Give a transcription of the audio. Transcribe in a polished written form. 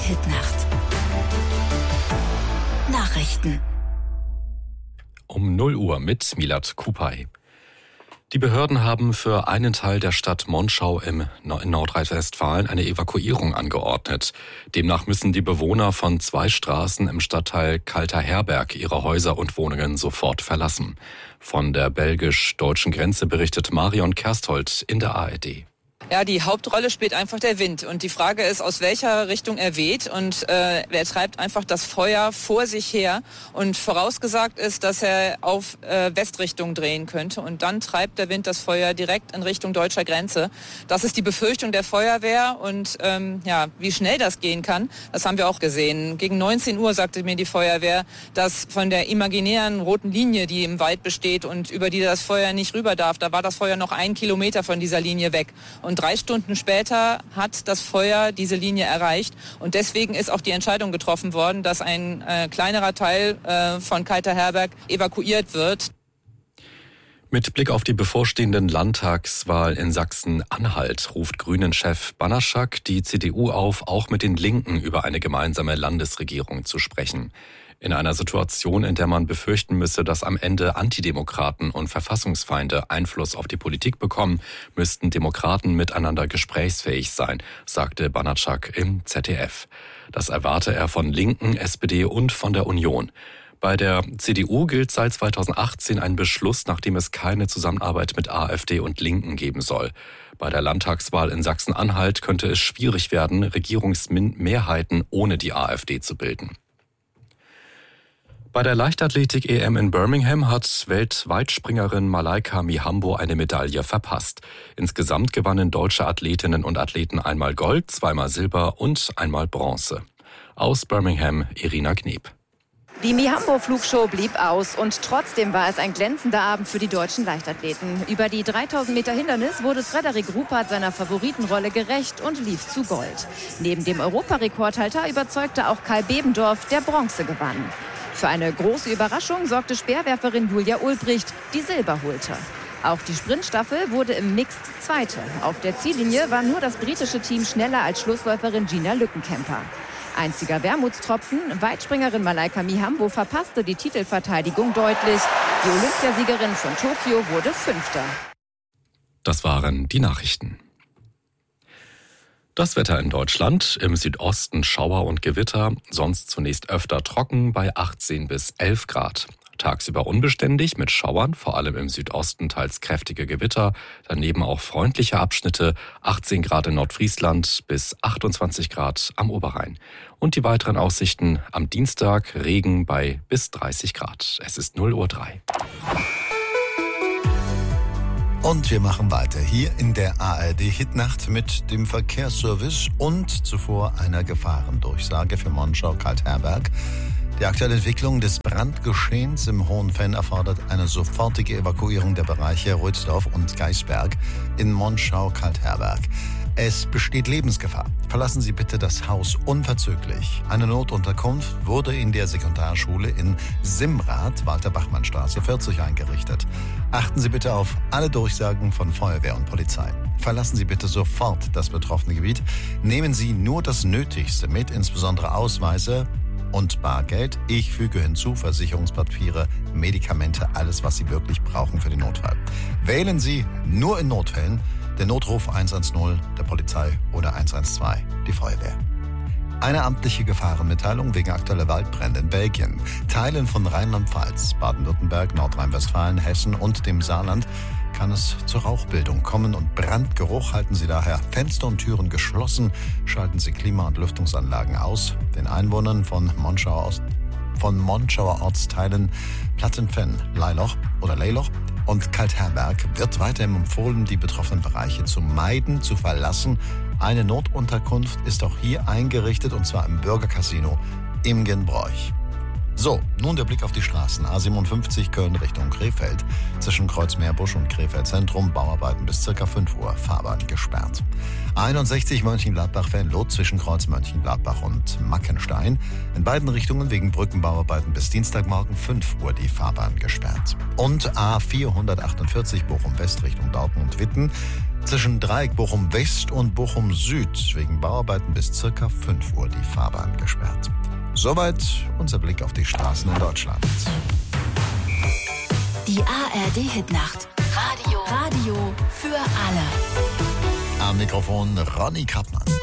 Hitnacht. Nachrichten. Um 0 Uhr mit Milad Kupay. Die Behörden haben für einen Teil der Stadt Monschau in Nordrhein-Westfalen eine Evakuierung angeordnet. Demnach müssen die Bewohner von 2 Straßen im Stadtteil Kalter Herberg ihre Häuser und Wohnungen sofort verlassen. Von der belgisch-deutschen Grenze berichtet Marion Kersthold in der ARD. Ja, die Hauptrolle spielt einfach der Wind. Und die Frage ist, aus welcher Richtung er weht. Und er treibt einfach das Feuer vor sich her. Und vorausgesagt ist, dass er auf Westrichtung drehen könnte. Und dann treibt der Wind das Feuer direkt in Richtung deutscher Grenze. Das ist die Befürchtung der Feuerwehr. Und wie schnell das gehen kann, das haben wir auch gesehen. Gegen 19 Uhr sagte mir die Feuerwehr, dass von der imaginären roten Linie, die im Wald besteht und über die das Feuer nicht rüber darf, da war das Feuer noch 1 Kilometer von dieser Linie weg. Und 3 Stunden später hat das Feuer diese Linie erreicht. Und deswegen ist auch die Entscheidung getroffen worden, dass ein kleinerer Teil von Kalter Herberg evakuiert wird. Mit Blick auf die bevorstehenden Landtagswahl in Sachsen-Anhalt ruft Grünen-Chef Banaschak die CDU auf, auch mit den Linken über eine gemeinsame Landesregierung zu sprechen. In einer Situation, in der man befürchten müsse, dass am Ende Antidemokraten und Verfassungsfeinde Einfluss auf die Politik bekommen, müssten Demokraten miteinander gesprächsfähig sein, sagte Banaschak im ZDF. Das erwarte er von Linken, SPD und von der Union. Bei der CDU gilt seit 2018 ein Beschluss, nachdem es keine Zusammenarbeit mit AfD und Linken geben soll. Bei der Landtagswahl in Sachsen-Anhalt könnte es schwierig werden, Regierungsmehrheiten ohne die AfD zu bilden. Bei der Leichtathletik-EM in Birmingham hat Weltweitspringerin Malaika Mihambo eine Medaille verpasst. Insgesamt gewannen deutsche Athletinnen und Athleten einmal Gold, zweimal Silber und einmal Bronze. Aus Birmingham, Irina Kneb. Die Mihambo-Flugshow blieb aus und trotzdem war es ein glänzender Abend für die deutschen Leichtathleten. Über die 3000 Meter Hindernis wurde Frederik Ruppert seiner Favoritenrolle gerecht und lief zu Gold. Neben dem Europarekordhalter überzeugte auch Kai Bebendorf, der Bronze gewann. Für eine große Überraschung sorgte Speerwerferin Julia Ulbricht, die Silber holte. Auch die Sprintstaffel wurde im Mixed Zweite. Auf der Ziellinie war nur das britische Team schneller als Schlussläuferin Gina Lückenkämper. Einziger Wermutstropfen, Weitspringerin Malaika Mihambo verpasste die Titelverteidigung deutlich. Die Olympiasiegerin von Tokio wurde 5. Das waren die Nachrichten. Das Wetter in Deutschland: im Südosten Schauer und Gewitter, sonst zunächst öfter trocken bei 18 bis 11 Grad. Tagsüber unbeständig mit Schauern, vor allem im Südosten teils kräftige Gewitter, daneben auch freundliche Abschnitte, 18 Grad in Nordfriesland bis 28 Grad am Oberrhein. Und die weiteren Aussichten: am Dienstag Regen bei bis 30 Grad. Es ist 0:03 Uhr. Und wir machen weiter hier in der ARD Hitnacht mit dem Verkehrsservice und zuvor einer Gefahrendurchsage für Monschau-Kaltherberg. Die aktuelle Entwicklung des Brandgeschehens im Hohenfenn erfordert eine sofortige Evakuierung der Bereiche Rödsdorf und Geisberg in Monschau-Kaltherberg. Es besteht Lebensgefahr. Verlassen Sie bitte das Haus unverzüglich. Eine Notunterkunft wurde in der Sekundarschule in Simrath, Walter-Bachmann-Straße 40 eingerichtet. Achten Sie bitte auf alle Durchsagen von Feuerwehr und Polizei. Verlassen Sie bitte sofort das betroffene Gebiet. Nehmen Sie nur das Nötigste mit, insbesondere Ausweise und Bargeld. Ich füge hinzu Versicherungspapiere, Medikamente, alles, was Sie wirklich brauchen für den Notfall. Wählen Sie nur in Notfällen den Notruf 110 der Polizei oder 112 die Feuerwehr. Eine amtliche Gefahrenmitteilung wegen aktueller Waldbrände in Belgien. Teilen von Rheinland-Pfalz, Baden-Württemberg, Nordrhein-Westfalen, Hessen und dem Saarland kann es zur Rauchbildung kommen und Brandgeruch. Halten Sie daher Fenster und Türen geschlossen, schalten Sie Klima- und Lüftungsanlagen aus. Den Einwohnern von Monschauer Ortsteilen Plattenfenn, Leiloch oder Leiloch und Kaltherberg wird weiterhin empfohlen, die betroffenen Bereiche zu meiden, zu verlassen. Eine Notunterkunft ist auch hier eingerichtet, und zwar im Bürgercasino Imgenbroich. So, nun der Blick auf die Straßen. A57 Köln Richtung Krefeld. Zwischen Kreuzmeerbusch und Krefeld Zentrum Bauarbeiten bis ca. 5 Uhr. Fahrbahn gesperrt. A61 Mönchengladbach-Venlo zwischen Kreuz Mönchengladbach und Mackenstein. In beiden Richtungen wegen Brückenbauarbeiten bis Dienstagmorgen 5 Uhr die Fahrbahn gesperrt. Und A448 Bochum West Richtung Dortmund-Witten. Zwischen Dreieck Bochum West und Bochum Süd wegen Bauarbeiten bis ca. 5 Uhr die Fahrbahn gesperrt. Soweit unser Blick auf die Straßen in Deutschland. Die ARD-Hitnacht. Radio für alle. Am Mikrofon Ronny Kappmann.